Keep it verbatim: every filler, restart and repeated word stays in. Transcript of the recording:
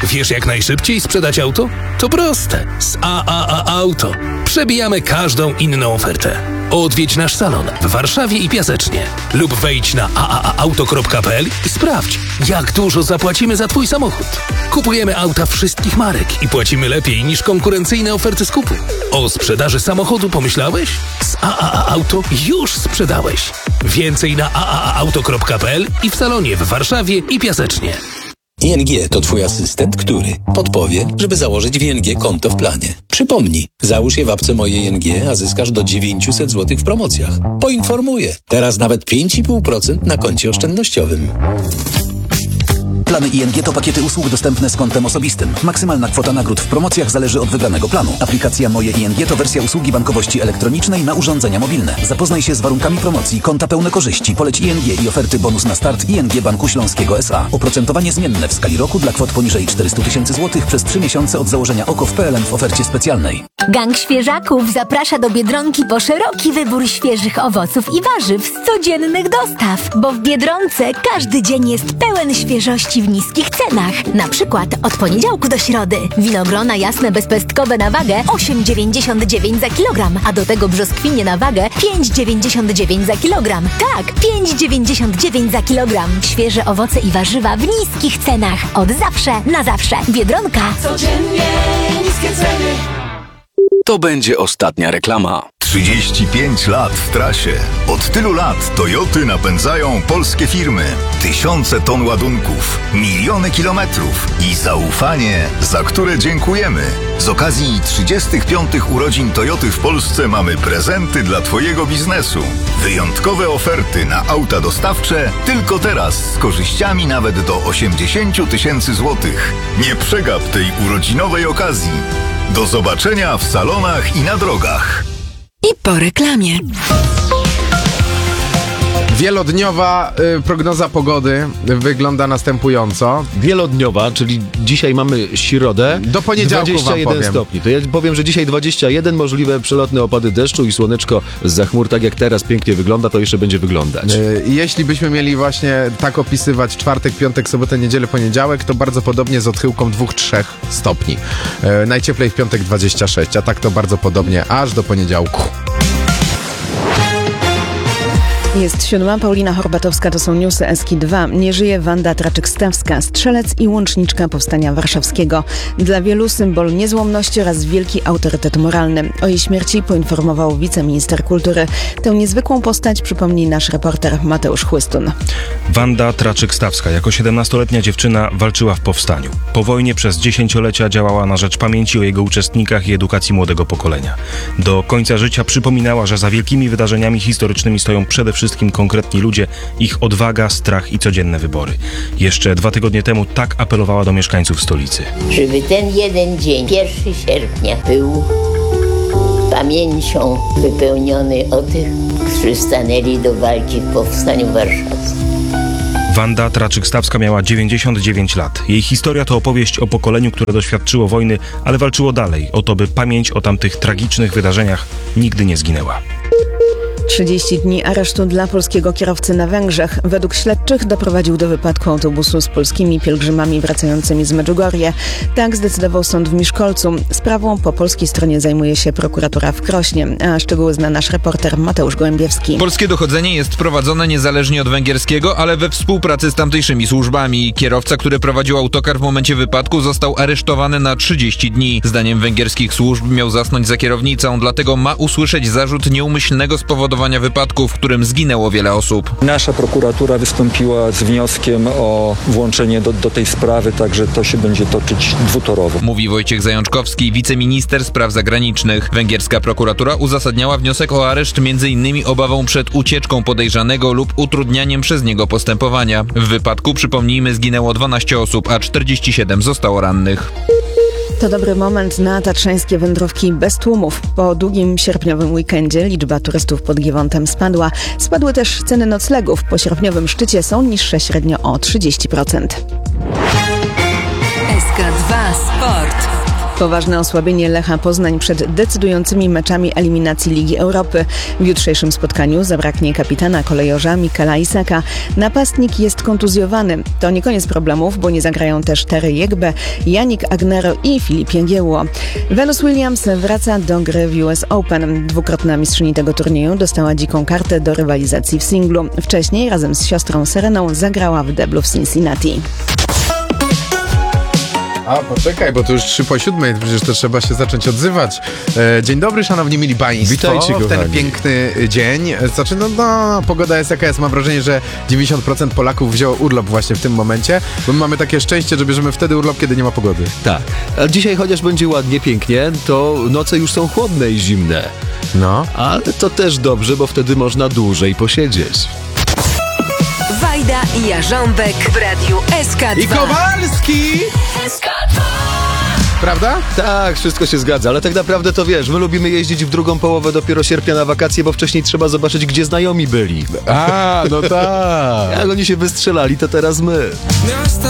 Wiesz, jak najszybciej sprzedać auto? To proste. Z A A A Auto przebijamy każdą inną ofertę. Odwiedź nasz salon w Warszawie i Piasecznie lub wejdź na a a a auto kropka p l i sprawdź, jak dużo zapłacimy za Twój samochód. Kupujemy auta wszystkich marek i płacimy lepiej niż konkurencyjne oferty skupu. O sprzedaży samochodu pomyślałeś? Z A A A Auto już sprzedałeś. Więcej na a a a auto kropka p l i w salonie w Warszawie i Piasecznie. I N G to Twój asystent, który podpowie, żeby założyć w I N G konto w planie. Przypomnij, załóż je w apce Moje I N G, a zyskasz do dziewięćset złotych w promocjach. Poinformuję, teraz nawet pięć i pół procent na koncie oszczędnościowym. Plany I N G to pakiety usług dostępne z kontem osobistym. Maksymalna kwota nagród w promocjach zależy od wybranego planu. Aplikacja Moje I N G to wersja usługi bankowości elektronicznej na urządzenia mobilne. Zapoznaj się z warunkami promocji, konta pełne korzyści, poleć I N G i oferty bonus na start I N G Banku Śląskiego S A. Oprocentowanie zmienne w skali roku dla kwot poniżej czterysta tysięcy złotych przez trzy miesiące od założenia O K O W P L N w ofercie specjalnej. Gang Świeżaków zaprasza do Biedronki po szeroki wybór świeżych owoców i warzyw z codziennych dostaw, bo w Biedronce każdy dzień jest pełen świeżości w niskich cenach. Na przykład od poniedziałku do środy winogrona jasne bezpestkowe na wagę osiem dziewięćdziesiąt dziewięć za kilogram, a do tego brzoskwinie na wagę pięć dziewięćdziesiąt dziewięć za kilogram. Tak, pięć dziewięćdziesiąt dziewięć za kilogram. Świeże owoce i warzywa w niskich cenach. Od zawsze na zawsze. Biedronka. Codziennie niskie ceny. To będzie ostatnia reklama. trzydzieści pięć lat w trasie. Od tylu lat Toyoty napędzają polskie firmy. Tysiące ton ładunków, miliony kilometrów i zaufanie, za które dziękujemy. Z okazji trzydziestych piątych urodzin Toyoty w Polsce mamy prezenty dla Twojego biznesu. Wyjątkowe oferty na auta dostawcze tylko teraz z korzyściami nawet do osiemdziesiąt tysięcy złotych. Nie przegap tej urodzinowej okazji. Do zobaczenia w salonach i na drogach. I po reklamie. Wielodniowa y, prognoza pogody wygląda następująco. Wielodniowa, czyli dzisiaj mamy środę. Do poniedziałku dwadzieścia jeden wam powiem. stopni. To ja powiem, że dzisiaj dwadzieścia jeden, możliwe przelotne opady deszczu i słoneczko zza chmur, tak jak teraz pięknie wygląda, to jeszcze będzie wyglądać. Y, jeśli byśmy mieli właśnie tak opisywać czwartek, piątek, sobotę, niedzielę, poniedziałek, to bardzo podobnie z odchyłką dwóch trzech stopni. Y, najcieplej w piątek dwadzieścia sześć, a tak to bardzo podobnie aż do poniedziałku. Jest siódma, Paulina Horbatowska, to są newsy Eski dwa. Nie żyje Wanda Traczyk-Stawska, strzelec i łączniczka Powstania Warszawskiego. Dla wielu symbol niezłomności oraz wielki autorytet moralny. O jej śmierci poinformował wiceminister kultury. Tę niezwykłą postać przypomni nasz reporter Mateusz Chłystun. Wanda Traczyk-Stawska jako siedemnastoletnia dziewczyna walczyła w powstaniu. Po wojnie przez dziesięciolecia działała na rzecz pamięci o jego uczestnikach i edukacji młodego pokolenia. Do końca życia przypominała, że za wielkimi wydarzeniami historycznymi stoją przede wszystkim wszystkim konkretni ludzie, ich odwaga, strach i codzienne wybory. Jeszcze dwa tygodnie temu tak apelowała do mieszkańców stolicy. Żeby ten jeden dzień, pierwszego sierpnia, był pamięcią wypełniony o tych, którzy stanęli do walki w Powstaniu Warszawskim. Wanda Traczyk-Stawska miała dziewięćdziesiąt dziewięć lat. Jej historia to opowieść o pokoleniu, które doświadczyło wojny, ale walczyło dalej, o to, by pamięć o tamtych tragicznych wydarzeniach nigdy nie zginęła. trzydzieści dni aresztu dla polskiego kierowcy na Węgrzech. Według śledczych doprowadził do wypadku autobusu z polskimi pielgrzymami wracającymi z Medjugorje. Tak zdecydował sąd w Miszkolcu. Sprawą po polskiej stronie zajmuje się prokuratura w Krośnie, a szczegóły zna nasz reporter Mateusz Gołębiewski. Polskie dochodzenie jest prowadzone niezależnie od węgierskiego, ale we współpracy z tamtejszymi służbami. Kierowca, który prowadził autokar w momencie wypadku, został aresztowany na trzydzieści dni. Zdaniem węgierskich służb miał zasnąć za kierownicą, dlatego ma usłyszeć zarzut nieumyślnego spowodowania wypadku, w którym zginęło wiele osób. Nasza prokuratura wystąpiła z wnioskiem o włączenie do, do tej sprawy, także to się będzie toczyć dwutorowo. Mówi Wojciech Zajączkowski, wiceminister spraw zagranicznych. Węgierska prokuratura uzasadniała wniosek o areszt między innymi obawą przed ucieczką podejrzanego lub utrudnianiem przez niego postępowania. W wypadku, przypomnijmy, zginęło dwanaście osób, a czterdzieści siedem zostało rannych. To dobry moment na tatrzańskie wędrówki bez tłumów. Po długim sierpniowym weekendzie liczba turystów pod Giewontem spadła. Spadły też ceny noclegów. Po sierpniowym szczycie są niższe średnio o trzydzieści procent. S K dwa Sport. Poważne osłabienie Lecha Poznań przed decydującymi meczami eliminacji Ligi Europy. W jutrzejszym spotkaniu zabraknie kapitana kolejorza Mikela Isaka. Napastnik jest kontuzjowany. To nie koniec problemów, bo nie zagrają też Terry Jegbe, Yannick Agnero i Filip Jęgiełło. Venus Williams wraca do gry w U S Open. Dwukrotna mistrzyni tego turnieju dostała dziką kartę do rywalizacji w singlu. Wcześniej razem z siostrą Sereną zagrała w deblu w Cincinnati. A poczekaj, bo to już trzy po siódmej, przecież to trzeba się zacząć odzywać. E, dzień dobry, szanowni mili państwo. Witajcie, w ten kochani. piękny dzień. Znaczy, no, no, pogoda jest jaka jest. Mam wrażenie, że dziewięćdziesiąt procent Polaków wzięło urlop właśnie w tym momencie, bo my mamy takie szczęście, że bierzemy wtedy urlop, kiedy nie ma pogody. Tak. A dzisiaj chociaż będzie ładnie, pięknie, to noce już są chłodne i zimne. No. Ale to też dobrze, bo wtedy można dłużej posiedzieć. Wajda i Jarząbek w Radiu S K dwa. I Kowalski! S K dwa. Prawda? Tak, wszystko się zgadza, ale tak naprawdę to wiesz, my lubimy jeździć w drugą połowę dopiero sierpnia na wakacje, bo wcześniej trzeba zobaczyć, gdzie znajomi byli. A, no tak. Jak oni się wystrzelali, to teraz my. Miasta